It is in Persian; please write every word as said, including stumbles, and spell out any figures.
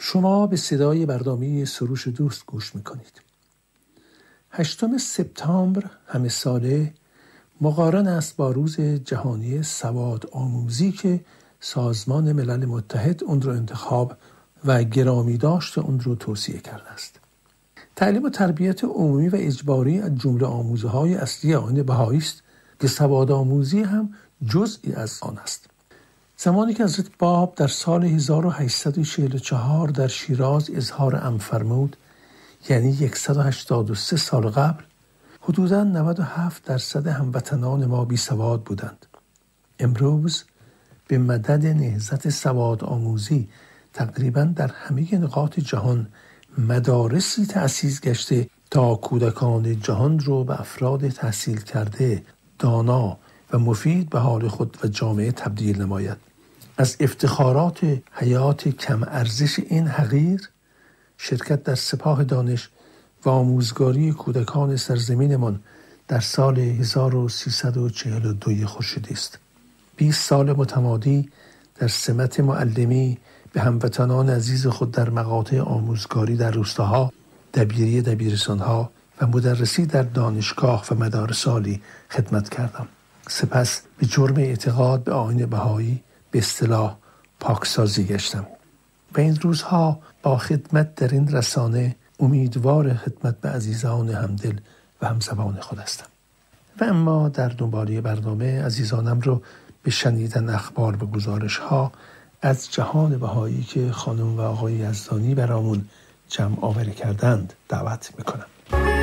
شما به صدای برنامه سروش دوست گوش میکنید. هشتم سپتامبر همه ساله مقارن است با روز جهانی سواد آموزی که سازمان ملل متحد اون رو انتخاب و گرامی داشت اون رو توصیه کرده است. تعلیم و تربیت عمومی و اجباری از جمله آموزه‌های اصلی آیین بهایی است که سواد آموزی هم جزئی از آن است. زمانی که حضرت باب در سال هزار و هشتصد و چهل و چهار در شیراز اظهار امر فرمود، یعنی صد و هشتاد و سه سال قبل، حدوداً نود و هفت درصد هموطنان ما بی سواد بودند. امروز به مدد نهضت سواد آموزی تقریباً در همه نقاط جهان مدارسی تأسیس گشته تا کودکان جهان رو به افراد تحصیل کرده، دانا و مفید به حال خود و جامعه تبدیل نماید. از افتخارات حیات کم ارزش این حقیر شرکت در سپاه دانش و آموزگاری کودکان سرزمینمان در سال هزار و سیصد و چهل و دو خورشیدی است. بیست سال متمادی در سمت معلمی به هموطنان عزیز خود در مقاطع آموزگاری در روستاها، دبیری دبیرستانها و مدرسی در دانشگاه و مدارس عالی خدمت کردم. سپس به جرم اعتقاد به آیین بهایی به اصطلاح پاکسازی گشتم و این روزها با خدمت در این رسانه امیدوار خدمت به عزیزان همدل و همزبان خود هستم. و اما در دنباله برنامه عزیزانم رو به شنیدن اخبار و گزارش ها از جهان بهایی که خانم و آقای یزدانی برامون جمع آوری کردند دعوت میکنم.